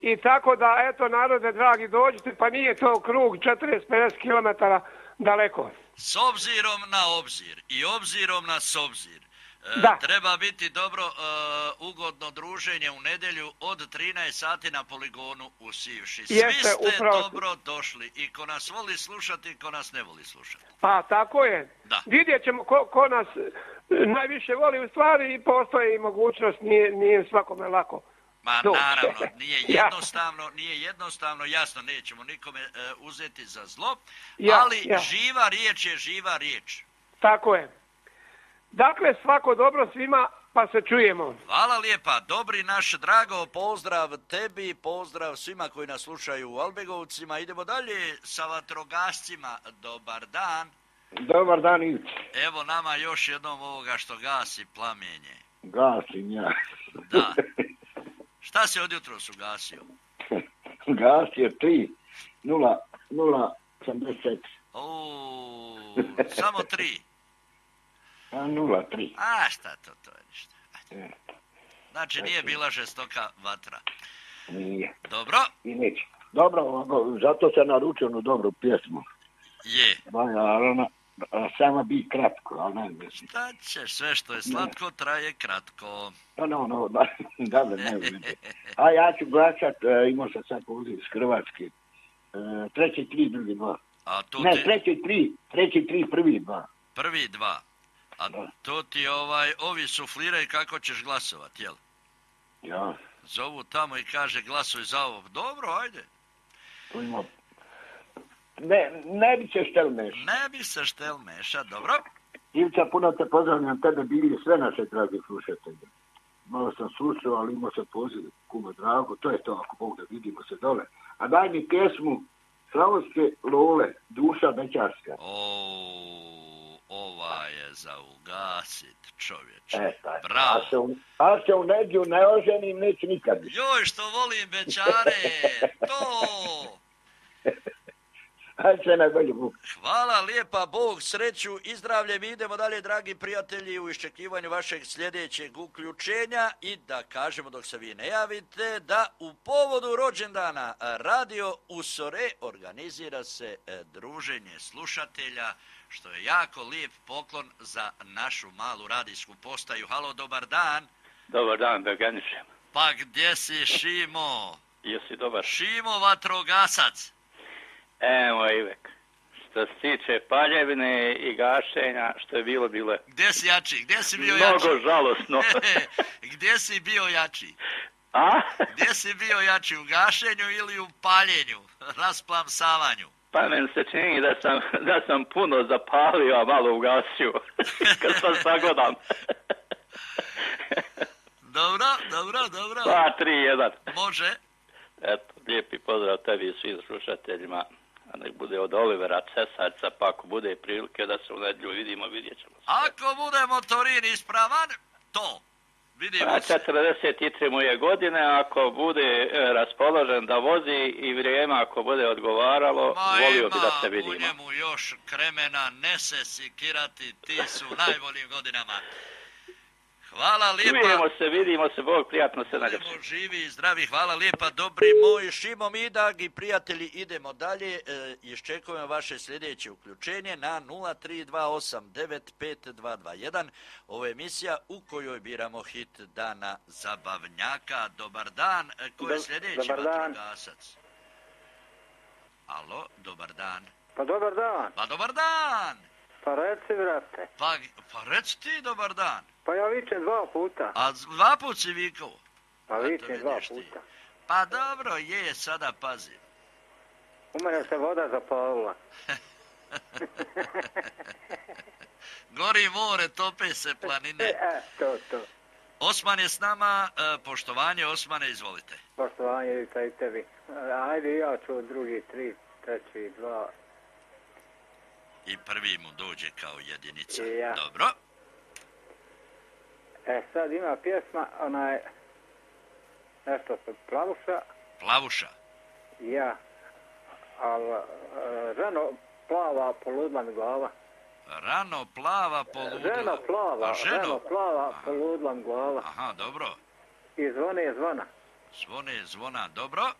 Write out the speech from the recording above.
I tako da, eto, narode dragi, dođite, pa nije to krug 40-50 km daleko. S obzirom na obzir i obzirom na s obzir, treba biti dobro ugodno druženje u nedjelju od 13 sati na poligonu u Sivši. Svi ste dobro došli i ko nas voli slušati i ko nas ne voli slušati. Pa tako je. Da. Vidjet ćemo ko nas najviše voli u stvari i postoji i mogućnost, nije svakome lako. Ma naravno, nije jednostavno, jasno, nećemo nikome uzeti za zlo, ali živa riječ je živa riječ. Tako je. Dakle, svako dobro svima, pa se čujemo. Hvala lijepa, dobri naš Drago, pozdrav tebi, pozdrav svima koji nas slušaju u Albegovcima. Idemo dalje sa vatrogascima, dobar dan. Dobar dan, Ivić. Evo nama još jednom ovoga što gasi plamenje. Gasim ja. Da. Šta si od jutros ugasio? Gasio 3-0-84. Samo 3. 0-3. A šta to je ništa. Znači nije bila žestoka vatra. Nije. Dobro. I neće. Dobro, zato se naručio jednu dobru pjesmu. Je. Samo bi kratko, ali ne mislim. Šta ćeš, sve što je slatko traje kratko. Da, a ja ću glasat, imao sam sad ovdje iz Hrvatske. 3-3, drugi 2. Ne, 3-3, prvi 2. Prvi 2. A to ti ovi sufliraju kako ćeš glasovat, jel? Ja. Zovu tamo i kaže glasuj za ovo. Dobro, ajde. To ima... Ne bi se štel meša. Ne bi se štel meša, dobro. Ivca, puno te pozdravljam, tebe bili sve naše dragi slušatelje. Malo sam slušao, ali imao sam poziv kuma Drago, to je to, ako Bog da vidimo se dole. A daj mi pjesmu Slavonske Lole, Duša Bećarska. Ova je za ugasit, čovječe. Bravo. A se u nedjelju ne oženim, neće nikad. Joj, što volim Bećare, to... Hvala lijepa, Bog sreću i zdravlje. Mi idemo dalje, dragi prijatelji, u iščekivanju vašeg sljedećeg uključenja i da kažemo dok se vi ne javite da u povodu rođendana Radio Usore organizira se druženje slušatelja, što je jako lijep poklon za našu malu radijsku postaju. Halo, dobar dan. Dobar dan, Beganićem. Pa gdje si, Šimo? Jesi dobar? Šimo vatrogasac. Evo, Ivek, što se tiče paljevine i gašenja, što je bilo je. Gdje si jači? Gdje si bio jači? Mnogo žalosno. Gdje si bio jači? A? Gdje si bio jači, u gašenju ili u paljenju, rasplamsavanju? Pa meni se čini da sam puno zapalio, a malo ugasio, kad sam sagledam. Dobro. 2-3-1. Može. Eto, lijepi pozdrav tebi i svim slušateljima. A nek bude od Olivera Cesarca, pa ako bude prilike da se u nedjelju vidimo, vidjet ćemo se. Ako bude motorin ispravan, to. Vidimo se. 43 mu je godine, ako bude raspoložen da vozi i vrijeme ako bude odgovaralo, volio bi da se vidimo. Ma ima u njemu još kremena, ne se sikirati, ti su u najboljim godinama. Hvala lijepa. Vidimo se, Bog prijatno se nađe. Budemo živi i zdravi, hvala lijepa, dobri moj Šimo, mi dragi prijatelji, idemo dalje, iščekujemo vaše sljedeće uključenje na 0328952221. Ovo je emisija u kojoj biramo hit dana zabavnjaka. Dobar dan, ko je sljedeći vatrogasac? Alo, dobar dan. Pa dobar dan. Pa reci, vrate. Pa reci ti dobar dan. Pa ja vičem 2 puta. A 2 put si vikao? Pa vičem 2 puta. Pa dobro, sada pazi. U mene se voda zapalila. Gori more, tope se planine. To. Osman je s nama, poštovanje Osmane, izvolite. Poštovanje i tebi. Ajde, ja ću drugi 3, treći 2. I prvi mu dođe kao jedinica. Ja. Dobro. Sad ima pjesma, nešto se Plavuša. Ja. Ali ženo plava, poludla mi glava. Rano plava, poludla. Ženo plava, poludla mi glava. Aha, dobro. I zvone zvona. Zvona, dobro.